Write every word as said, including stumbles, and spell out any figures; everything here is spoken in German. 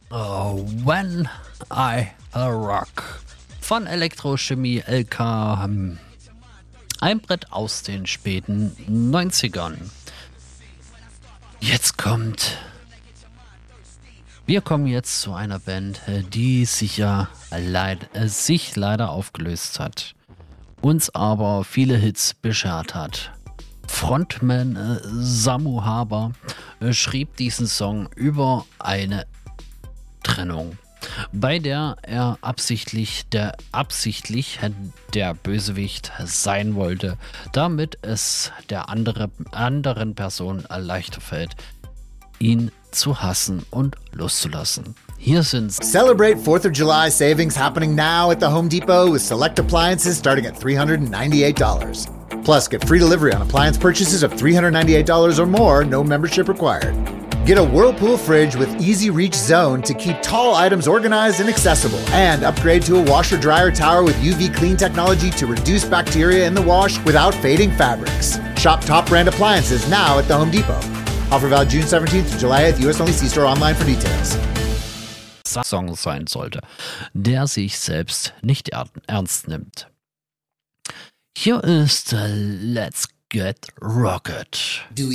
Oh, When I Rock von Elektrochemie L K. Ein Brett aus den späten neunzigern. Jetzt kommt... Wir kommen jetzt zu einer Band, die sich ja leid, äh, sich leider aufgelöst hat. Uns aber viele Hits beschert hat. Frontman äh, Samu Haber äh, schrieb diesen Song über eine Trennung, bei der er absichtlich der absichtlich der Bösewicht sein wollte, damit es der andere, anderen Person leichter fällt, ihn zu hassen und loszulassen. Hier sind Celebrate fourth of July savings happening now at the Home Depot with select appliances starting at three hundred ninety-eight dollars. Plus, get free delivery on appliance purchases of three hundred ninety-eight dollars or more, no membership required. Get a Whirlpool fridge with easy reach zone to keep tall items organized and accessible. And upgrade to a washer dryer tower with U V clean technology to reduce bacteria in the wash without fading fabrics. Shop top brand appliances now at the Home Depot. Offer valid June seventeenth to July eighth, U S only. See store online for details. Song sein sollte, der sich selbst nicht er- ernst nimmt. Hier ist uh, Let's Get Rocket. Do